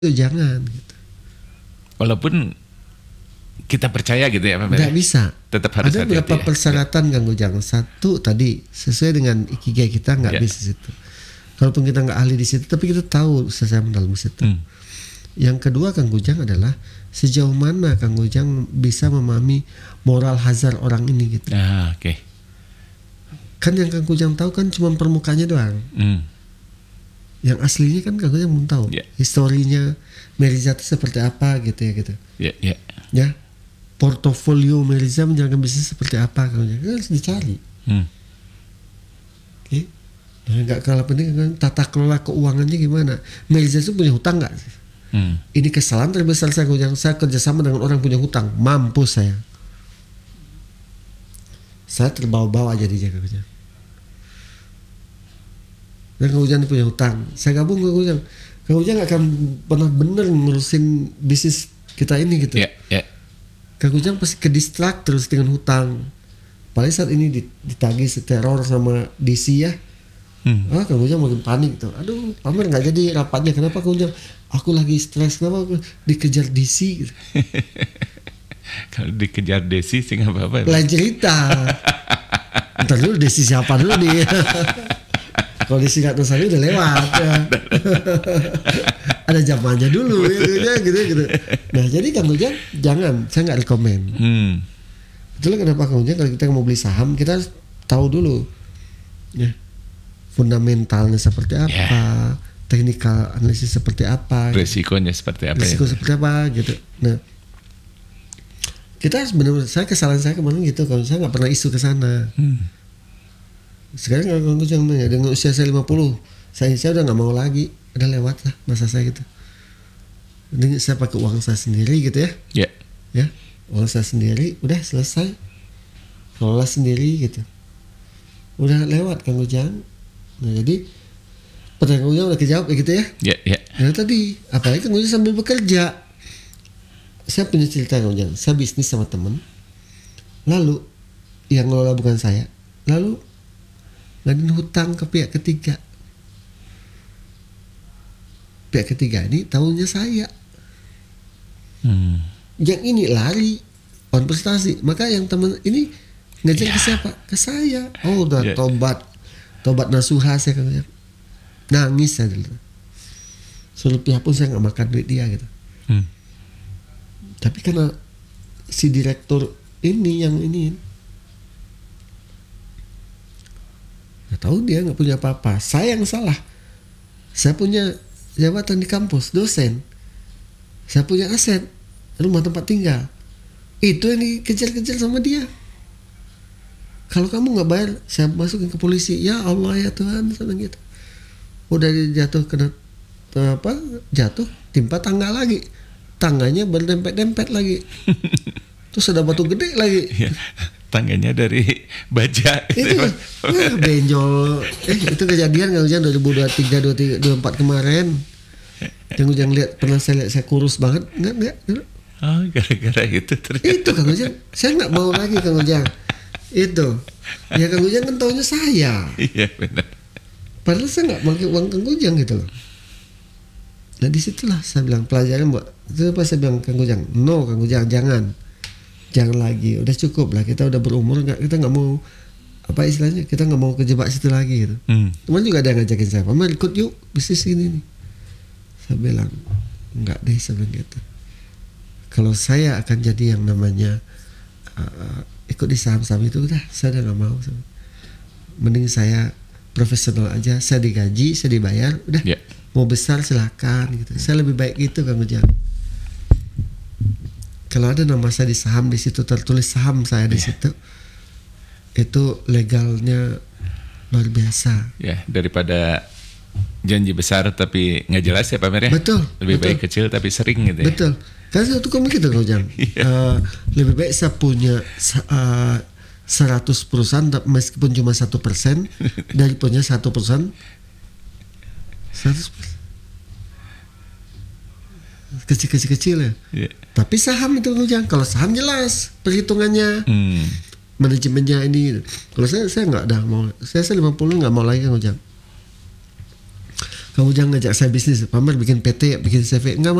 itu jangan gitu. Walaupun kita percaya gitu ya Pak Mer. Nggak bisa. Tetap harus ada hati-hati beberapa ya. persyaratan Kang Ujang. Satu tadi sesuai dengan ikigai kita nggak bisa situ. Kalaupun kita nggak ahli di situ, tapi kita tahu saya mendalam situ. Yang kedua Kang Ujang adalah sejauh mana Kang Ujang bisa memahami moral hazard orang ini gitu. Oke. Kan yang Kang Ujang tahu kan cuma permukaannya doang. Yang aslinya kan Kang Ujang belum tahu. Historinya Meriza itu seperti apa gitu ya gitu. Ya. Portofolio Meriza menjalankan bisnis seperti apa Kang Ujang harus dicari. Oke. Nah, nggak kalah penting kan tata kelola keuangannya gimana. Meriza itu punya hutang nggak? Ini kesalahan terbesar saya Kang Ujang. Saya kerjasama dengan orang punya hutang, mampus saya. Saya terbawa-bawa jadinya Kang Ujang. Dan Kang Ujang punya hutang, saya gabung Kang Ujang. Kang Ujang gak akan pernah bener ngurusin bisnis kita ini gitu. Kang Ujang pasti ke distract terus dengan hutang. Paling saat ini ditagih teror sama DC ya. Kang Ujang makin panik tuh. Aduh, Pamer nggak jadi rapatnya. Kenapa Kang Ujang? Aku lagi stres. Kenapa aku dikejar DC? Gitu. Kalau dikejar DC sih nggak apa-apa. Lain cerita. Ntar dulu DC siapa dulu nih? Kalau DC nggak tahu udah lewat. Ya. Ada zamannya dulu ya, gitu. Nah jadi Kang Ujang jangan, saya nggak rekomen. Itulah kenapa Kang Ujang kalau kita mau beli saham kita harus tahu dulu. Ya. Fundamentalnya seperti apa, teknikal analisis seperti apa, resikonya seperti apa, seperti apa gitu. Nah, kita harus benar-benar. Kesalahan saya kemarin gitu, kalau saya nggak pernah isu ke sana. Sekarang kalau Ujang nanya dengan usia saya 50, saya udah nggak mau lagi, udah lewat lah masa saya gitu. Ini saya pakai uang saya sendiri gitu ya. Ya, uang saya sendiri, udah selesai, kelola sendiri gitu. Udah lewat Kang Ujang. Nah jadi pertanyaan Ujang udah kejawab ya gitu ya. Nah tadi apalagi Kang Ujang sambil bekerja. Saya punya cerita Kang Ujang. Saya bisnis sama temen. Lalu yang ngelola bukan saya. Lalu ngadain hutang ke pihak ketiga. Pihak ketiga ini tahunya saya. Yang ini lari on prestasi. Maka yang temen ini ngajak ke siapa? Ke saya. Oh udah tobat nasuha saya kan. Nangis saya dulu. Seluruh pihak pun saya nggak makan duit dia gitu. Tapi karena si direktur ini yang ini nggak tahu dia nggak punya apa-apa. Saya yang salah. Saya punya jabatan di kampus, dosen. Saya punya aset, rumah tempat tinggal. Itu yang dikejar-kejar sama dia. Kalau kamu nggak bayar, saya masukin ke polisi. Ya Allah ya Tuhan, senang gitu. Udah jatuh kena jatuh timpa tangga lagi. Tangganya berdempet-dempet lagi. Terus ada batu gede lagi. Tangganya dari baja. Itu benjol. Itu kejadian Kang Ujang 2023, 2024 kemarin. Yang Ujang lihat, pernah saya lihat saya kurus banget. Enggak. Gara-gara itu ternyata. Itu Kang Ujang. Saya nggak mau lagi Kang Ujang. Itu. Ya Kang Ujang kan taunya saya. Iya benar. Padahal saya nggak pakai uang Kang Ujang gitu loh. Nah disitulah saya bilang pelajaran itu apa saya bilang Kang Ujang, no Kang Ujang jangan lagi, udah cukup lah, kita udah berumur, kita nggak mau apa istilahnya, kita nggak mau kejebak situ lagi gitu. Teman juga ada yang ngajakin saya, Pamer ikut yuk bisnis ini nih. Saya bilang nggak deh, saya bilang gitu. Kalau saya akan jadi yang namanya ikut di saham-saham itu udah saya udah nggak mau. Mending saya profesional aja, saya digaji, saya dibayar, udah. Mau besar silakan gitu. Saya lebih baik gitu Kang Ujang. Kalau ada nama saya di saham, di situ tertulis saham saya di situ, itu legalnya luar biasa. Ya daripada janji besar tapi nggak jelas ya Pak Mer ya. Betul. Lebih baik kecil tapi sering gitu ya. Betul. Karena itu kamu gitu Kang Ujang. Lebih baik saya punya 100 perusahaan meskipun cuma 1% dari punya 1 perusahaan 100%. Kecil ya. Tapi saham itu Kang Ujang. Kalau saham jelas perhitungannya, manajemennya ini. Kalau saya nggak ada mau. Saya 50 nggak mau lagi Kang Ujang. kamu jangan ngajak saya bisnis, Pamer bikin PT, bikin CV, enggak